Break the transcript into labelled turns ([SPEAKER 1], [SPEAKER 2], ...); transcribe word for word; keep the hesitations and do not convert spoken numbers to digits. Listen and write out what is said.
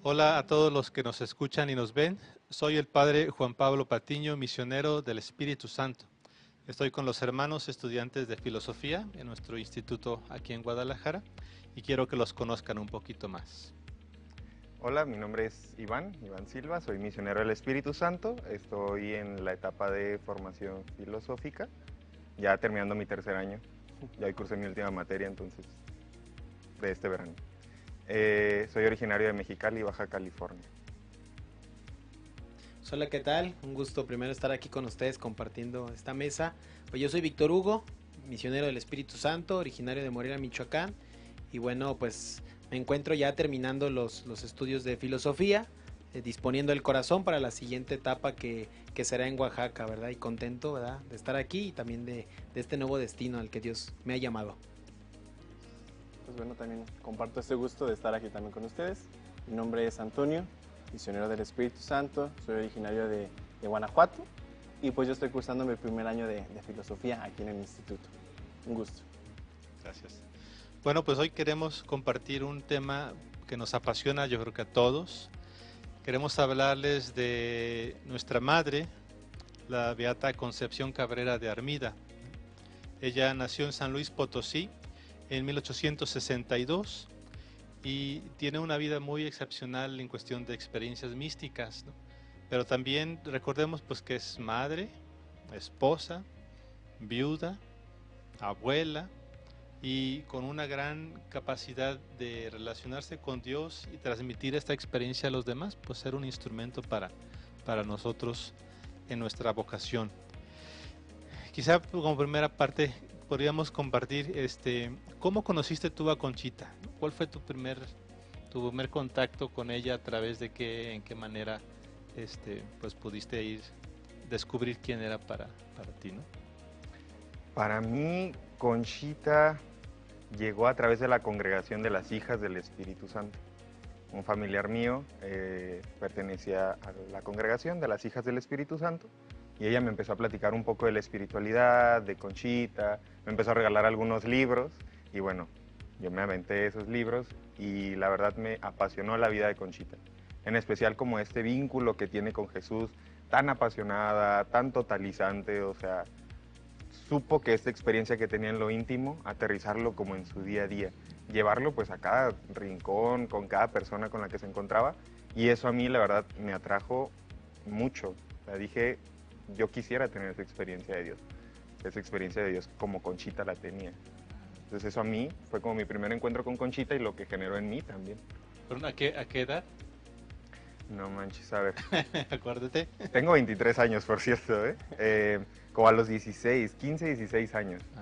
[SPEAKER 1] Hola a todos los que nos escuchan y nos ven. Soy el padre Juan Pablo Patiño, misionero del Espíritu Santo. Estoy con los hermanos estudiantes de filosofía en nuestro instituto aquí en Guadalajara y quiero que los conozcan un poquito más.
[SPEAKER 2] Hola, mi nombre es Iván, Iván Silva, soy misionero del Espíritu Santo, estoy en la etapa de formación filosófica, ya terminando mi tercer año, ya hoy cursé mi última materia entonces, de este verano. Eh, soy originario de Mexicali, Baja California.
[SPEAKER 3] Hola, ¿qué tal? Un gusto primero estar aquí con ustedes compartiendo esta mesa. Pues yo soy Víctor Hugo, misionero del Espíritu Santo, originario de Morelia, Michoacán. Y bueno, pues me encuentro ya terminando los, los estudios de filosofía, eh, disponiendo el corazón para la siguiente etapa que, que será en Oaxaca, ¿verdad? Y contento, ¿verdad? De estar aquí y también de, de este nuevo destino al que Dios me ha llamado.
[SPEAKER 4] Pues bueno, también comparto este gusto de estar aquí también con ustedes. Mi nombre es Antonio, misionero del Espíritu Santo, soy originario de, de Guanajuato y pues yo estoy cursando mi primer año de, de filosofía aquí en el instituto. Un gusto.
[SPEAKER 1] Gracias. Bueno, pues hoy queremos compartir un tema que nos apasiona, yo creo que a todos. Queremos hablarles de nuestra madre, la beata Concepción Cabrera de Armida. Ella nació en San Luis Potosí en mil ochocientos sesenta y dos y tiene una vida muy excepcional en cuestión de experiencias místicas, ¿no? Pero también recordemos pues que es madre, esposa, viuda, abuela y con una gran capacidad de relacionarse con Dios y transmitir esta experiencia a los demás, pues ser un instrumento para, para nosotros en nuestra vocación. Quizá como primera parte podríamos compartir este, ¿cómo conociste tú a Conchita? ¿Cuál fue tu primer, tu primer contacto con ella? ¿A través de qué, en qué manera este, pues pudiste ir, descubrir quién era para, para ti, ¿no?
[SPEAKER 2] Para mí, Conchita llegó a través de la congregación de las Hijas del Espíritu Santo. Un familiar mío eh, pertenecía a la congregación de las Hijas del Espíritu Santo y ella me empezó a platicar un poco de la espiritualidad, de Conchita, me empezó a regalar algunos libros y bueno, yo me aventé esos libros y la verdad me apasionó la vida de Conchita, en especial como este vínculo que tiene con Jesús, tan apasionada, tan totalizante, o sea, supo que esta experiencia que tenía en lo íntimo, aterrizarlo como en su día a día, llevarlo pues a cada rincón, con cada persona con la que se encontraba y eso a mí la verdad me atrajo mucho. O sea, dije, yo quisiera tener esa experiencia de Dios, esa experiencia de Dios como Conchita la tenía. Entonces eso a mí fue como mi primer encuentro con Conchita y lo que generó en mí también.
[SPEAKER 1] ¿A qué, a qué edad?
[SPEAKER 2] No manches, a ver.
[SPEAKER 1] Acuérdate.
[SPEAKER 2] Tengo veintitrés años, por cierto, ¿eh? Eh, como a los dieciséis, quince, dieciséis años.